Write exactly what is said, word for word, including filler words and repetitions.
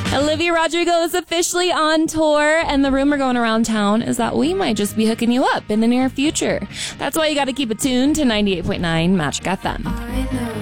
Olivia Rodrigo is officially on tour, and the rumor going around town is that we might just be hooking you up in the near future. That's why you got to keep it tuned to ninety-eight point nine Magic F M.